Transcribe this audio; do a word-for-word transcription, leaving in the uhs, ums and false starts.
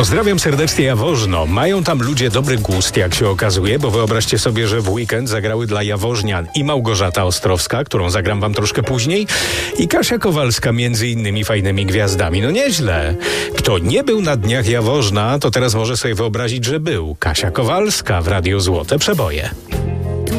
Pozdrawiam serdecznie Jaworzno. Mają tam ludzie dobry gust, jak się okazuje, bo wyobraźcie sobie, że w weekend zagrały dla Jaworznian i Małgorzata Ostrowska, którą zagram wam troszkę później, i Kasia Kowalska, między innymi fajnymi gwiazdami. No nieźle. Kto nie był na dniach Jaworzna, to teraz może sobie wyobrazić, że był. Kasia Kowalska w Radiu Złote Przeboje.